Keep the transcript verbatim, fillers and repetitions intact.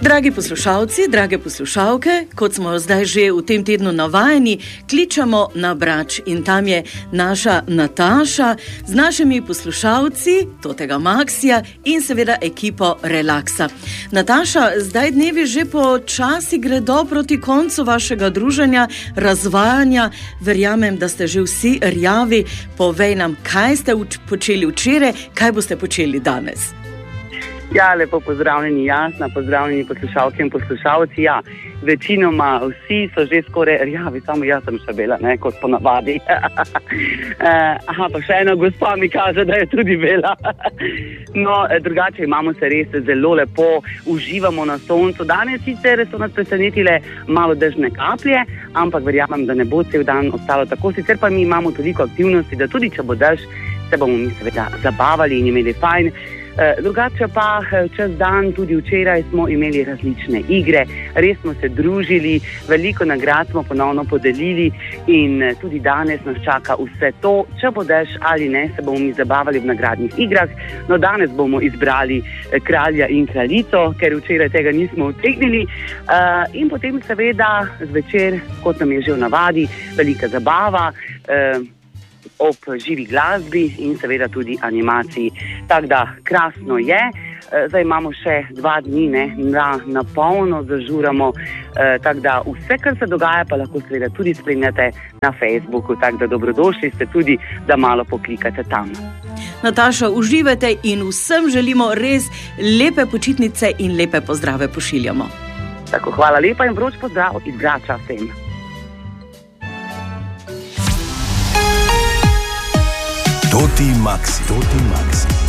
Dragi poslušalci, drage poslušalke, kot smo zdaj že v tem tednu navajeni, kličemo na Brač in tam je naša Nataša z našimi poslušalci Totega Maxija in seveda ekipo Relaxa. Nataša, zdaj dnevi že počasi gredo proti koncu vašega druženja, razvajanja. Verjamem, da ste že vsi rjavi. Povej nam, kaj ste uč- počeli včeraj, kaj boste počeli danes? Ja, lepo pozdravljeni, Jasna, pozdravljeni poslušalke in poslušalci. Ja, večinoma vsi so že skoraj rjavi, samo jaz sem še bela, ne, kot ponavadi. Aha, pa še ena gospa mi kaže, da je tudi bela. No, drugače imamo se res zelo lepo, uživamo na soncu. Danes sicer so nas presenetile malo dežne kaplje, ampak verjamem, da ne bo cel dan ostalo tako. Sicer pa mi imamo toliko aktivnosti, da tudi če bo dež, se bomo mi seveda zabavali in imeli fajn. Drugače pa čez dan, tudi včeraj smo imeli različne igre, res smo se družili, veliko nagrad smo ponovno podelili in tudi danes nas čaka vse to. Če bo dež ali ne, se bomo mi zabavali v nagradnih igrah. No, danes bomo izbrali kralja in kraljico, ker včeraj tega nismo utegnili. In potem seveda zvečer, kot nam je že v navadi, velika zabava, ob živi glasbi in seveda tudi animaciji. Tako da krasno je. Zdaj imamo še dva dni, ne, da na polno zažuramo. E, tako da vse, kar se dogaja, pa lahko seveda tudi spremljate na Facebooku. Tako da dobrodošli ste tudi, da malo poklikate tam. Nataša, uživajte in vsem želimo res lepe počitnice in lepe pozdrave pošiljamo. Tako, hvala lepa in vroč pozdrav iz Brača vsem. Toti Maxi. Toti Maxi.